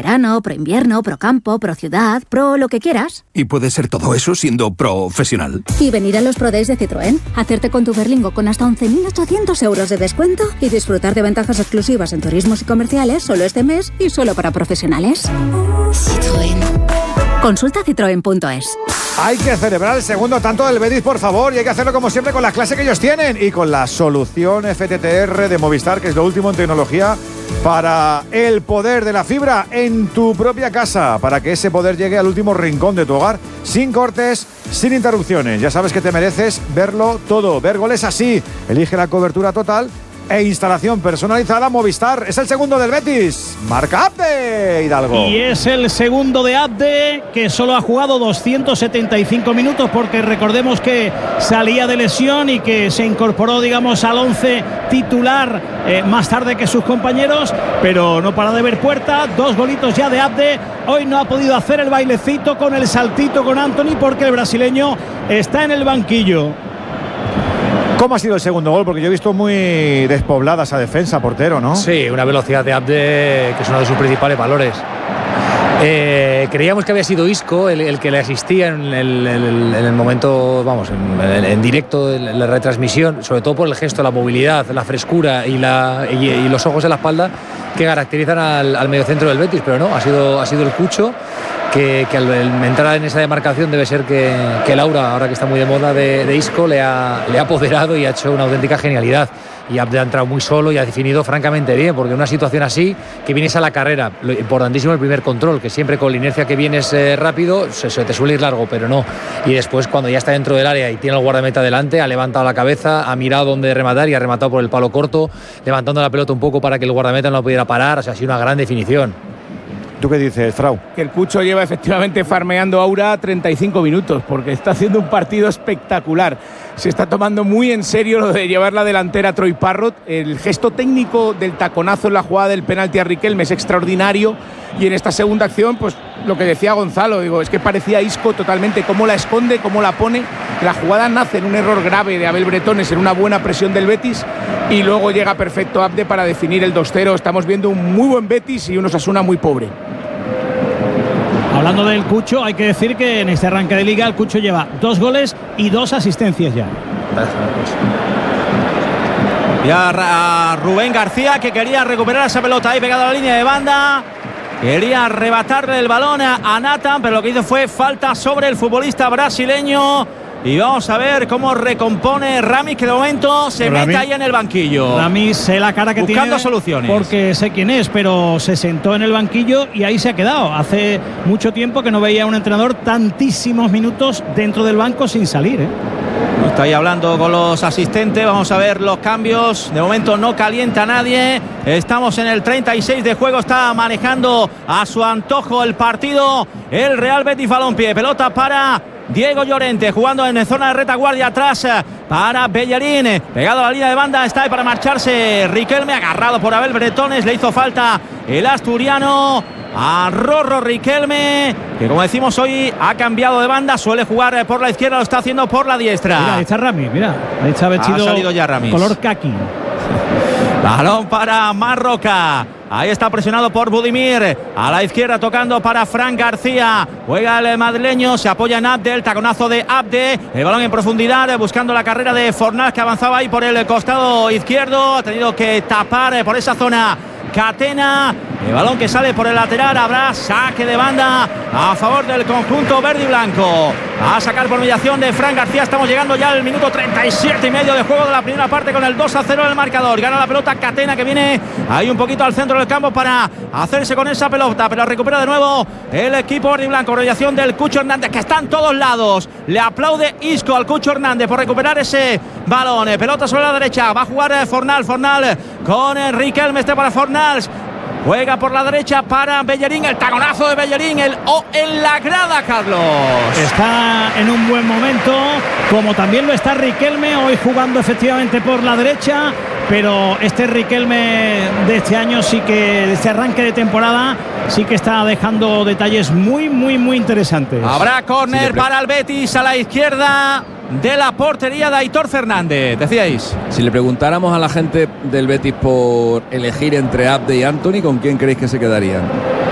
verano, pro invierno, pro campo, pro ciudad, pro lo que quieras. ¿Y puede ser todo eso siendo profesional? Y venir a los Pro Days de Citroën, hacerte con tu Berlingo con hasta 11.800 euros de descuento y disfrutar de ventajas exclusivas en turismos y comerciales solo este mes y solo para profesionales. Citroën. Consulta citroen.es. Hay que celebrar el segundo tanto del Betis, por favor, y hay que hacerlo como siempre con la clase que ellos tienen y con la solución FTTR de Movistar, que es lo último en tecnología para el poder de la fibra en tu propia casa, para que ese poder llegue al último rincón de tu hogar, sin cortes, sin interrupciones. Ya sabes que te mereces verlo todo, ver goles así. Elige la cobertura total e instalación personalizada Movistar. Es el segundo del Betis. Marca Abde, Hidalgo. Y es el segundo de Abde, que solo ha jugado 275 minutos, porque recordemos que salía de lesión y que se incorporó, digamos, al 11 titular más tarde que sus compañeros, pero no para de ver puerta. 2 golitos ya de Abde. Hoy no ha podido hacer el bailecito con el saltito con Antony, porque el brasileño está en el banquillo. ¿Cómo ha sido el segundo gol? Porque yo he visto muy despoblada esa defensa, portero, ¿no? Sí, una velocidad de Abde que es uno de sus principales valores. Creíamos que había sido Isco el que le asistía en el momento, vamos, en directo de la retransmisión, sobre todo por el gesto, la movilidad, la frescura y los ojos en la espalda que caracterizan al mediocentro del Betis, pero no, ha sido el Cucho que al entrar en esa demarcación debe ser que el aura, ahora que está muy de moda, de Isco le ha apoderado y ha hecho una auténtica genialidad. Y Abde ha entrado muy solo y ha definido francamente bien, porque en una situación así, que vienes a la carrera, lo importantísimo el primer control, que siempre con la inercia que vienes rápido, se te suele ir largo, pero no. Y después, cuando ya está dentro del área y tiene el guardameta delante, ha levantado la cabeza, ha mirado dónde rematar y ha rematado por el palo corto, levantando la pelota un poco para que el guardameta no la pudiera parar. O sea, ha sido una gran definición. ¿Tú qué dices, Frau? Que el Cucho lleva efectivamente farmeando aura 35 minutos, porque está haciendo un partido espectacular. Se está tomando muy en serio lo de llevar la delantera a Troy Parrott. El gesto técnico del taconazo en la jugada del penalti a Riquelme es extraordinario. Y en esta segunda acción, pues lo que decía Gonzalo, digo, es que parecía Isco totalmente, cómo la esconde, cómo la pone. La jugada nace en un error grave de Abel Bretones, en una buena presión del Betis, y luego llega perfecto Abde para definir el 2-0. Estamos viendo un muy buen Betis y un Osasuna muy pobre. Hablando del Cucho, hay que decir que en este arranque de liga el Cucho lleva 2 goles y 2 asistencias ya. Ya a Rubén García, que quería recuperar esa pelota ahí pegada a la línea de banda. Quería arrebatarle el balón a Nathan, pero lo que hizo fue falta sobre el futbolista brasileño. Y vamos a ver cómo recompone Ramis, que de momento se mete ahí en el banquillo. Ramis, sé la cara que buscando tiene, soluciones. Porque sé quién es, pero se sentó en el banquillo y ahí se ha quedado. Hace mucho tiempo que no veía a un entrenador tantísimos minutos dentro del banco sin salir, ¿eh? Está ahí hablando con los asistentes. Vamos a ver los cambios. De momento no calienta a nadie. Estamos en el 36 de juego. Está manejando a su antojo el partido el Real Betis Balompié. Pelota para Diego Llorente, jugando en zona de retaguardia, atrás para Bellerín, pegado a la línea de banda, está ahí para marcharse Riquelme, agarrado por Abel Bretones, le hizo falta el asturiano a Rorro Riquelme, que como decimos hoy ha cambiado de banda, suele jugar por la izquierda, lo está haciendo por la diestra. Mira, ahí está Ramis, mira, ahí está vestido, ha salido ya Ramis, color caqui. Balón para Marroca. Ahí está presionado por Budimir. A la izquierda tocando para Fran García. Juega el madrileño. Se apoya en Abde. El taconazo de Abde. El balón en profundidad. Buscando la carrera de Fornals, que avanzaba ahí por el costado izquierdo. Ha tenido que tapar por esa zona Catena. El balón que sale por el lateral. Habrá saque de banda a favor del conjunto verde y blanco. A sacar por mediación de Fran García. Estamos llegando ya al minuto 37 y medio de juego de la primera parte, con el 2-0 en el marcador. Gana la pelota Catena, que viene ahí un poquito al centro del campo para hacerse con esa pelota, pero recupera de nuevo el equipo verde y blanco. Mediación del Cucho Hernández, que está en todos lados. Le aplaude Isco al Cucho Hernández por recuperar ese balón. Pelota sobre la derecha. Va a jugar Fornals con Riquelme, para Fornals. Juega por la derecha para Bellerín, el taconazo de Bellerín, en la grada, Carlos. Está en un buen momento, como también lo está Riquelme, hoy jugando efectivamente por la derecha, pero este Riquelme de este año sí que, de este arranque de temporada, sí que está dejando detalles muy, muy, muy interesantes. Habrá córner para el Betis a la izquierda de la portería de Aitor Fernández, decíais. Si le preguntáramos a la gente del Betis por elegir entre Abde y Antony, ¿con quién creéis que se quedarían?